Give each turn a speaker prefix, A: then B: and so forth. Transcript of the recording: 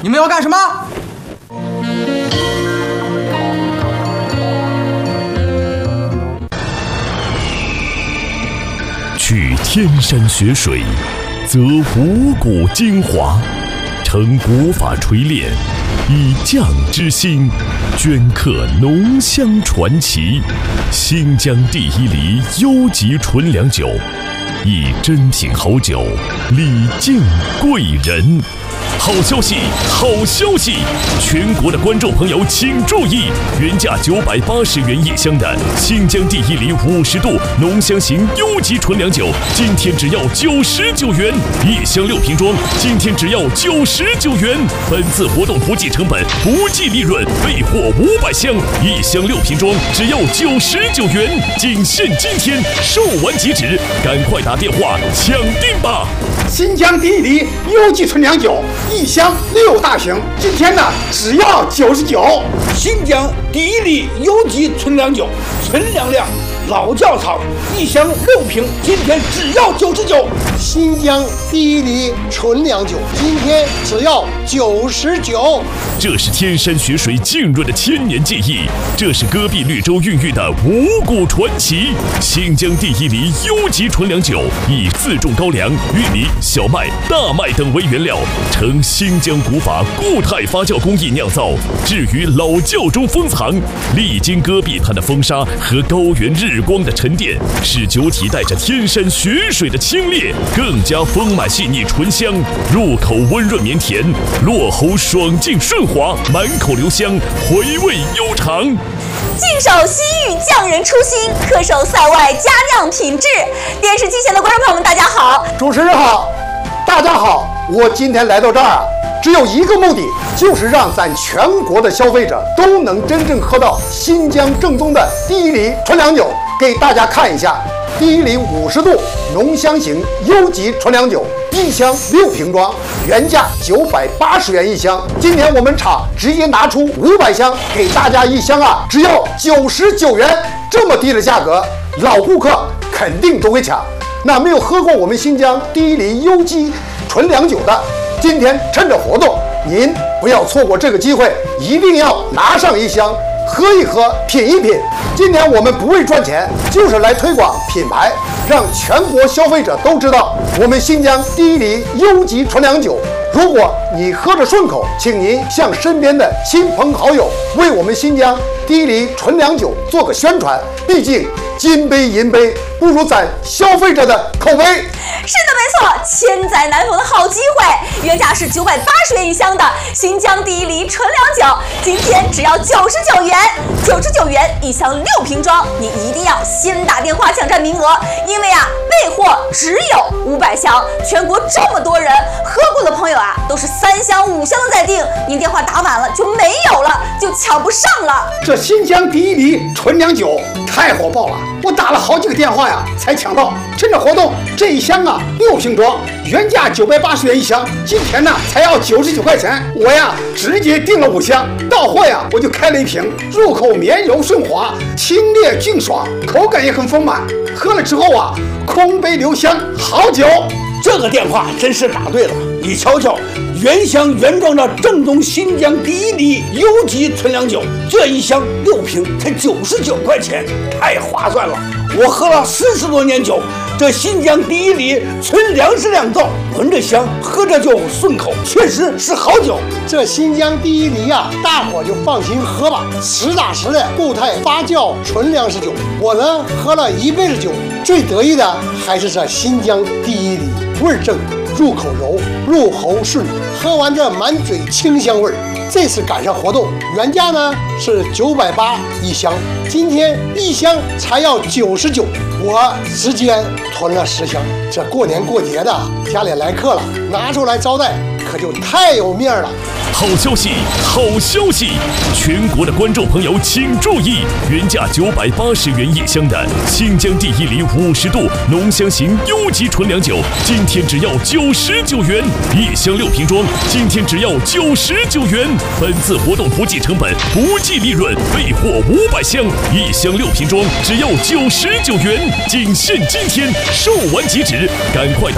A: 你们要干什么？
B: 取天山雪水，择五谷精华，承古法锤炼，以匠之心镌刻浓香传奇。新疆第一梨优级纯粮酒，以珍品好酒礼敬贵人。好消息，好消息！全国的观众朋友请注意，原价980元一箱的新疆第一梨50度浓香型优级纯粮酒，今天只要99元一箱，6瓶装，今天只要99元。本次活动不计成本，不计利润，备货500箱，一箱6瓶装，只要99元，仅限今天，售完即止，赶快打电话抢订吧！
C: 新疆第一梨优级纯粮酒，一箱6大瓶，今天呢只要99。
D: 新疆第一梨优级纯粮酒，纯粮量，老窖藏，一箱6瓶，今天只要99。
E: 新疆第一梨纯粮酒，今天只要99。
B: 这是天山雪水浸润的千年记忆，这是戈壁绿洲孕育的五谷传奇。新疆第一梨优级纯粮酒，以自种高粱、玉米、小麦、大麦等为原料，呈新疆古法固态发酵工艺酿造，置于老窖中封藏，历经戈壁滩的风沙和高原日光的沉淀，使酒体带着天山雪水的清冽，更加丰满细腻醇香，入口温润绵甜，落喉爽净顺滑，满口留香，回味悠长。
F: 静守西域匠人初心，恪守塞外佳酿品质。电视机前的观众朋友们，大家好，
E: 主持人好，大家好。我今天来到这儿啊，只有一个目的，就是让咱全国的消费者都能真正喝到新疆正宗的第一梨纯粮酒。给大家看一下，第一梨50度浓香型优级纯粮酒，一箱6瓶装，原价980元一箱，今天我们厂直接拿出500箱给大家，一箱啊只要99元，这么低的价格，老顾客肯定都会抢。那没有喝过我们新疆第一梨优级纯粮酒的，今天趁着活动，您不要错过这个机会，一定要拿上一箱，喝一喝，品一品。今天我们不为赚钱，就是来推广品牌，让全国消费者都知道我们新疆第一梨优级纯粮酒。如果你喝着顺口，请您向身边的亲朋好友为我们新疆第一梨纯粮酒做个宣传，毕竟金杯银杯不如咱消费者的口碑。
F: 是的，没错，千载难逢的好机会，原价是980元一箱的新疆第一梨纯粮酒，今天只要99元，99元一箱6瓶装，你一定要先打电话抢占名额，因为啊，备货只有500箱，全国这么多人，喝过的朋友啊，都是3箱5箱的在订，您电话打晚了就没有了，就抢不上了。
C: 这新疆第一梨纯粮酒太火爆了，我打了好几个电话呀才抢到。趁着活动，这一箱啊6瓶装，原价980元一箱，今天呢才要99块钱。我呀直接订了5箱，到货呀我就开了1瓶，入口绵柔顺滑，清冽俊爽，口感也很丰满。喝了之后啊，空杯留香，好酒。
D: 这个电话真是打对了，你瞧瞧，原箱原装的正宗新疆第一梨优级纯粮酒，这一箱6瓶才99块钱，太划算了。我喝了40多年酒，这新疆第一梨纯粮食酿造，闻着香，喝着就顺口，确实是好酒。
E: 这新疆第一梨啊，大伙就放心喝吧，实打实的固态发酵纯粮食酒。我呢喝了一辈子酒，最得意的还是这新疆第一梨，味儿正，入口柔，入喉顺，喝完这满嘴清香味儿。这次赶上活动，原价呢是980一箱，今天一箱才要99，我直接囤了10箱。这过年过节的，家里来客了，拿出来招待，可就太有面了。
B: 好消息，好消息！全国的观众朋友请注意，原价980元一箱的新疆第一梨50度浓香型优级纯粮酒，今天只要99元一箱，6瓶装，今天只要99元。本次活动不计成本，不计利润，备货500箱，一箱6瓶装，只要99元，仅限今天，售完即止，赶快打